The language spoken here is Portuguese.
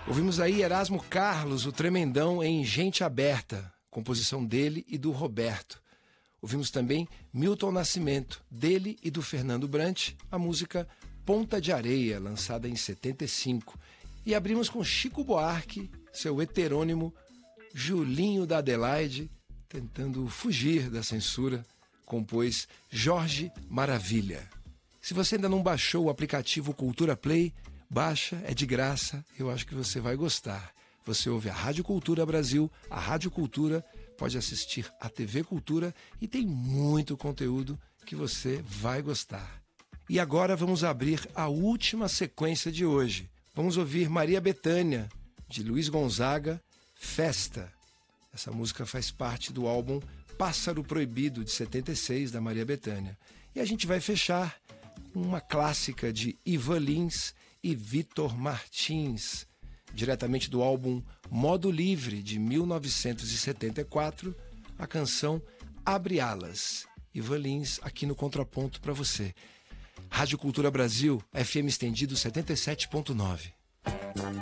Ouvimos aí Erasmo Carlos, o Tremendão, em Gente Aberta, composição dele e do Roberto. Ouvimos também Milton Nascimento, dele e do Fernando Brant, a música Ponta de Areia, lançada em 75. E abrimos com Chico Buarque, seu heterônimo Julinho da Adelaide, tentando fugir da censura, compôs Jorge Maravilha. Se você ainda não baixou o aplicativo Cultura Play, baixa, é de graça, eu acho que você vai gostar. Você ouve a Rádio Cultura Brasil, a Rádio Cultura, pode assistir a TV Cultura e tem muito conteúdo que você vai gostar. E agora vamos abrir a última sequência de hoje. Vamos ouvir Maria Bethânia, de Luiz Gonzaga, Festa. Essa música faz parte do álbum Pássaro Proibido, de 76, da Maria Bethânia. E a gente vai fechar com uma clássica de Ivan Lins e Vitor Martins, diretamente do álbum Modo Livre, de 1974, a canção Abre Alas. Ivan Lins aqui no Contraponto para você. Rádio Cultura Brasil, FM estendido 77.9.